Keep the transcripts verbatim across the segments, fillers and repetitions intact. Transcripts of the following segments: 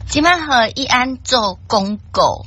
今晚和一安做广告。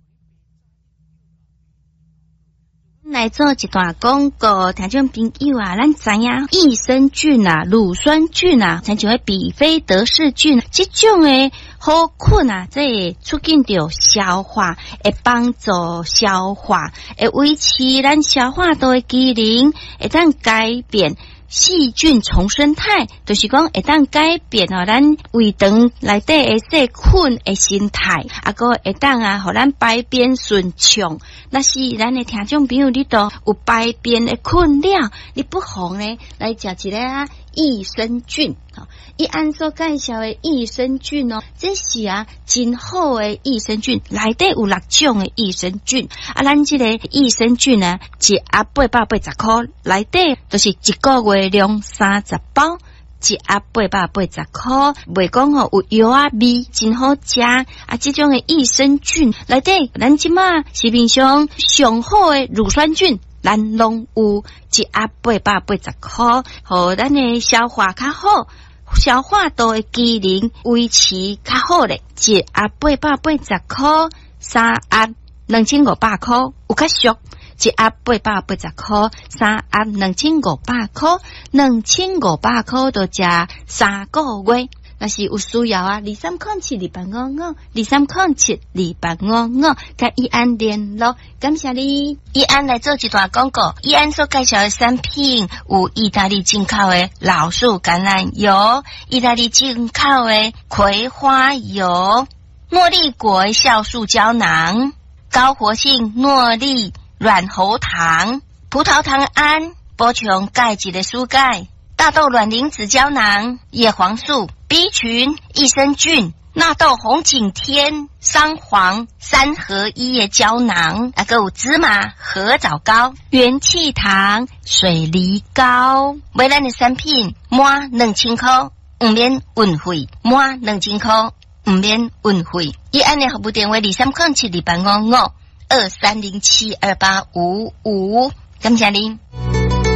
来做一段广告，听众朋友啊，咱知影益生菌啊、乳酸菌啊，像像比菲德氏菌，这种诶好菌啊，这会促进着消化，会帮助消化，会维持咱消化道的机能，会当改变细菌重生态，就是讲会当改变哦，咱胃肠内底的细菌的形态，啊个会当啊，互咱排便顺畅。那是咱的听众朋友，你都有排便的困扰，你不妨呢来食一个啊益生菌。好，一按所介绍的益生菌哦，这是啊真好的益生菌，内底有六种的益生菌。啊，咱这个益生菌呢，一盒八百八十块，内底就是一个月量三十包。一盒八百八十块，袂讲吼有药啊味，真好食。啊，这种的益生菌内底，咱即马市面上上好的乳酸菌，咱拢有一盒八百八十块，互咱的消化较好，消化道的机能维持较好咧。一盒八百八十块，三盒两千五百块，有较俗。一盒八百八十块，三盒两千五百块，两千五百块就食三个月。若是有需要啊，二三空七二八五五，二三空七二八五五，甲一安联络。感谢你，一安来做一段广告。一安所介绍的产品有意大利进口的老树橄榄油，意大利进口的葵花油，诺丽果酵素胶囊，高活性诺丽软喉糖、葡萄糖胺补充钙质的蔬钙，大豆卵磷脂胶囊、叶黄素、B 群、益生菌、纳豆红景天、桑黄三合一的胶囊，还有芝麻合枣膏、元气糖、水梨膏。买咱的产品满两千块，唔免运费；满两千块，唔免运费。伊安的服务电话二三空七二八五五。二三零七二八五五，感谢您。